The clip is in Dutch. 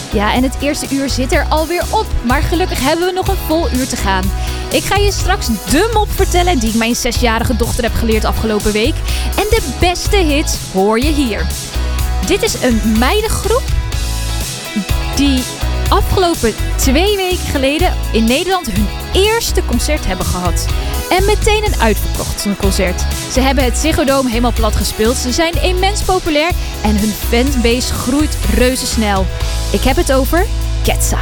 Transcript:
Ja, en het eerste uur zit er alweer op. Maar gelukkig hebben we nog een vol uur te gaan. Ik ga je straks de mop vertellen die ik mijn 6-jarige dochter heb geleerd afgelopen week. En de beste hits hoor je hier. Dit is een meidengroep die afgelopen 2 weken geleden in Nederland hun eerste concert hebben gehad. En meteen een uitverkocht concert. Ze hebben het Ziggo Dome helemaal plat gespeeld. Ze zijn immens populair en hun fanbase groeit reuzensnel. Ik heb het over Ketsa.